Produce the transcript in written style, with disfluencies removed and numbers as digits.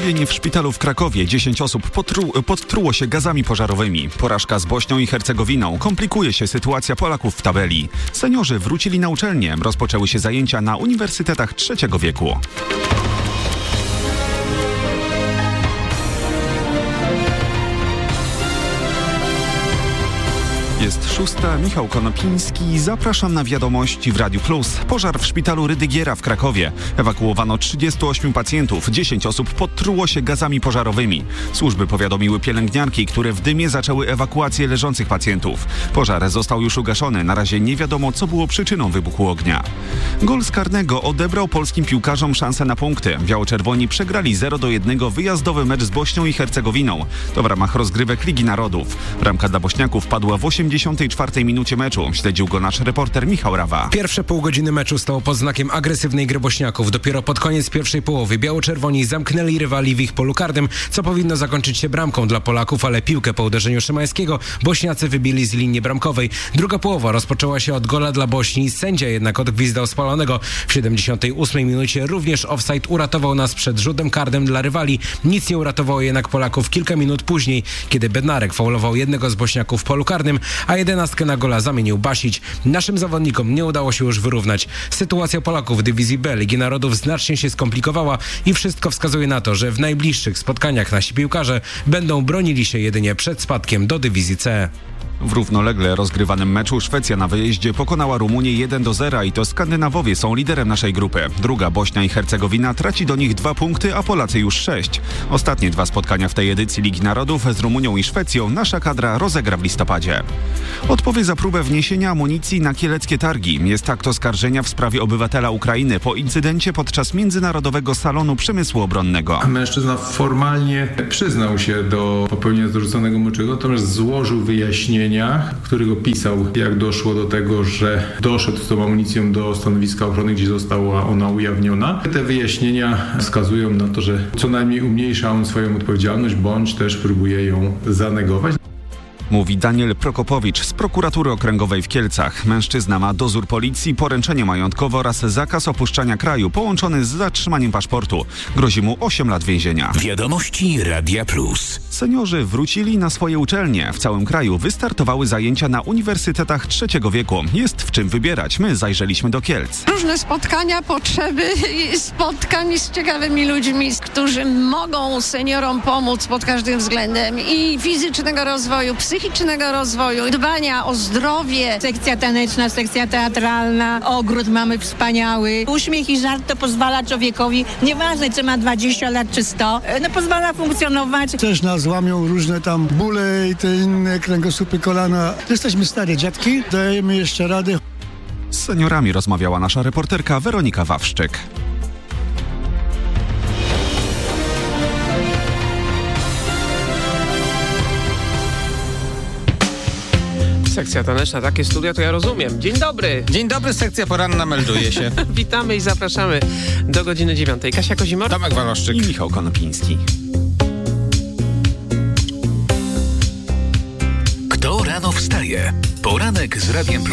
Ogień w szpitalu w Krakowie. 10 osób podtruło się gazami pożarowymi. Porażka z Bośnią i Hercegowiną. Komplikuje się sytuacja Polaków w tabeli. Seniorzy wrócili na uczelnię. Rozpoczęły się zajęcia na uniwersytetach trzeciego wieku. Jest 6. Michał Konopiński. Zapraszam na wiadomości w Radiu Plus. Pożar w szpitalu Rydygiera w Krakowie. Ewakuowano 38 pacjentów. 10 osób podtruło się gazami pożarowymi. Służby powiadomiły pielęgniarki, które w dymie zaczęły ewakuację leżących pacjentów. Pożar został już ugaszony. Na razie nie wiadomo, co było przyczyną wybuchu ognia. Gol z karnego odebrał polskim piłkarzom szansę na punkty. Biało-czerwoni przegrali 0-1 wyjazdowy mecz z Bośnią i Hercegowiną. To w ramach rozgrywek Ligi Narodów. Bramka dla Bośniaków padła w 84 minucie meczu. Śledził go nasz reporter Michał Rawa. Pierwsze pół godziny meczu stało pod znakiem agresywnej gry Bośniaków. Dopiero pod koniec pierwszej połowy biało-czerwoni zamknęli rywali w ich polu karnym, co powinno zakończyć się bramką dla Polaków, ale piłkę po uderzeniu Szymańskiego Bośniacy wybili z linii bramkowej. Druga połowa rozpoczęła się od gola dla Bośni. Sędzia jednak odgwizdał spalonego. W 78 minucie również offside uratował nas przed rzutem karnym dla rywali. Nic nie uratowało jednak Polaków kilka minut później, kiedy Bednarek faulował jednego z Bośniaków w polu karnym, a 11 na gola zamienił Basić. Naszym zawodnikom nie udało się już wyrównać. Sytuacja Polaków w dywizji B Ligi Narodów znacznie się skomplikowała i wszystko wskazuje na to, że w najbliższych spotkaniach nasi piłkarze będą bronili się jedynie przed spadkiem do dywizji C. W równolegle rozgrywanym meczu Szwecja na wyjeździe pokonała Rumunię 1-0 i to Skandynawowie są liderem naszej grupy. Druga Bośnia i Hercegowina traci do nich 2 punkty, a Polacy już 6. Ostatnie 2 spotkania w tej edycji Ligi Narodów z Rumunią i Szwecją nasza kadra rozegra w listopadzie. Odpowie za próbę wniesienia amunicji na kieleckie targi. Jest akt oskarżenia w sprawie obywatela Ukrainy po incydencie podczas Międzynarodowego Salonu Przemysłu Obronnego. Mężczyzna formalnie przyznał się do popełnienia zarzuconego mu czego, natomiast złożył wyjaśnienia, w których opisał, jak doszło do tego, że doszedł z tą amunicją do stanowiska ochrony, gdzie została ona ujawniona. Te wyjaśnienia wskazują na to, że co najmniej umniejsza on swoją odpowiedzialność, bądź też próbuje ją zanegować. Mówi Daniel Prokopowicz z Prokuratury Okręgowej w Kielcach. Mężczyzna ma dozór policji, poręczenie majątkowe oraz zakaz opuszczania kraju połączony z zatrzymaniem paszportu. Grozi mu 8 lat więzienia. Wiadomości Radia Plus. Seniorzy wrócili na swoje uczelnie. W całym kraju wystartowały zajęcia na uniwersytetach trzeciego wieku. Jest w czym wybierać. My zajrzeliśmy do Kielc. Różne spotkania, potrzeby spotkań z ciekawymi ludźmi, którzy mogą seniorom pomóc pod każdym względem i fizycznego rozwoju, psychicznego rozwoju, dbania o zdrowie. Sekcja taneczna, sekcja teatralna, ogród mamy wspaniały. Uśmiech i żart to pozwala człowiekowi, nieważne czy ma 20 lat czy 100, pozwala funkcjonować. Też nas łamią różne tam bóle i te inne kręgosłupy, kolana. Jesteśmy stare dziadki, dajemy jeszcze radę. Z seniorami rozmawiała nasza reporterka Weronika Wawszczyk. Sekcja taneczna, takie studia to ja rozumiem. Dzień dobry. Dzień dobry, sekcja poranna melduje się. Witamy i zapraszamy do godziny 9. Kasia Kozimor, Tomek Waloszczyk I Michał Konopiński. Kto rano wstaje? Poranek z Radiem Plus.